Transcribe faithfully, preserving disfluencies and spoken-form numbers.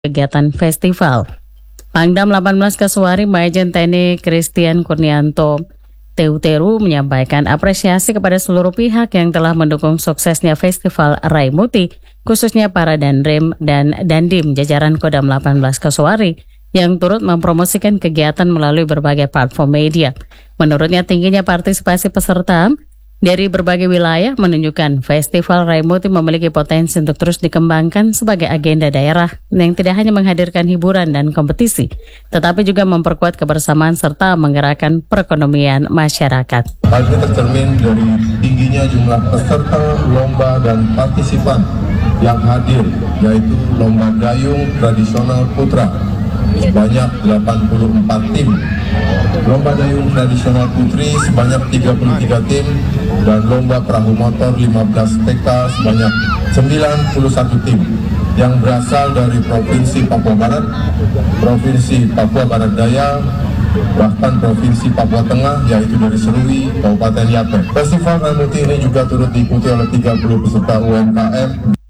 kegiatan festival. Pangdam delapan belas Kasuari Majen T N I Christian Kurnianto Teuteru menyampaikan apresiasi kepada seluruh pihak yang telah mendukung suksesnya Festival Raimuti, khususnya para Danrem dan Dandim jajaran Kodam delapan belas Kasuari yang turut mempromosikan kegiatan melalui berbagai platform media. Menurutnya, tingginya partisipasi peserta dari berbagai wilayah menunjukkan Festival Raimuti memiliki potensi untuk terus dikembangkan sebagai agenda daerah yang tidak hanya menghadirkan hiburan dan kompetisi, tetapi juga memperkuat kebersamaan serta menggerakkan perekonomian masyarakat. Hal ini tercermin dari tingginya jumlah peserta lomba dan partisipan yang hadir, yaitu lomba dayung tradisional putra sebanyak delapan puluh empat tim, lomba dayung tradisional putri sebanyak tiga puluh tiga tim, dan lomba perahu motor lima belas T K sebanyak sembilan puluh satu tim yang berasal dari Provinsi Papua Barat, Provinsi Papua Barat Daya, bahkan Provinsi Papua Tengah, yaitu dari Serui, Kabupaten Yapen. Festival Raimuti ini juga turut diikuti oleh tiga puluh peserta U M K M.